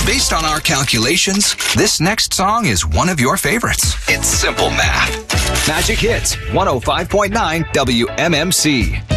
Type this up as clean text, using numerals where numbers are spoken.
Based on our calculations, this next song is one of your favorites. It's simple math. Magic Hits 105.9 WMMC.